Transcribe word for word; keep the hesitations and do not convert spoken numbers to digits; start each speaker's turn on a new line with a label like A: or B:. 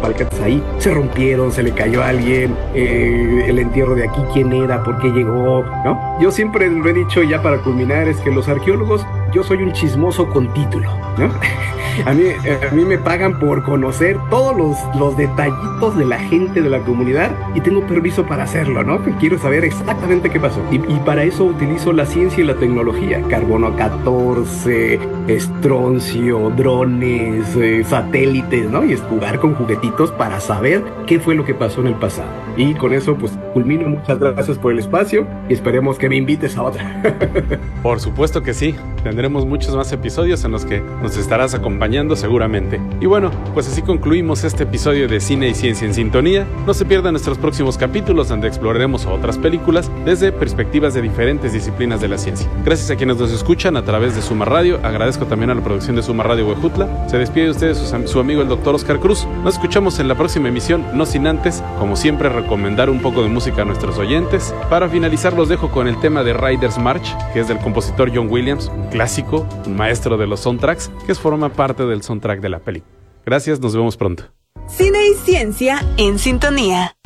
A: palicates ahí, se rompieron, se le cayó a alguien, eh, el entierro de aquí, quién era, por qué llegó, ¿no? Yo siempre lo he dicho, ya para culminar, es que los arqueólogos, yo soy un chismoso con título, ¿no? A mí, a mí me pagan por conocer todos los, los detallitos de la gente de la comunidad y tengo permiso para hacerlo, ¿no? Quiero saber exactamente qué pasó. Y, y para eso utilizo la ciencia y la tecnología. Carbono catorce, estroncio, drones, eh, satélites, ¿no? Y es jugar con juguetitos para saber qué fue lo que pasó en el pasado. Y con eso, pues, culmino. Muchas gracias por el espacio y esperemos que me invites a otra.
B: Por supuesto que sí. Tendremos muchos más episodios en los que nos estarás acompañando seguramente. Y bueno, pues así concluimos este episodio de Cine y Ciencia en Sintonía. No se pierdan nuestros próximos capítulos donde exploraremos otras películas desde perspectivas de diferentes disciplinas de la ciencia. Gracias a quienes nos escuchan a través de Suma Radio. Agradezco también a la producción de Suma Radio Huejutla. Se despide de ustedes su, su amigo el doctor Oscar Cruz. Nos escuchamos en la próxima emisión, no sin antes, como siempre, recomendar un poco de música a nuestros oyentes. Para finalizar los dejo con el tema de Riders March, que es del compositor John Williams, un clásico, un maestro de los soundtracks, que forma parte del soundtrack de la película. Gracias, nos vemos pronto.
C: Cine y Ciencia en Sintonía.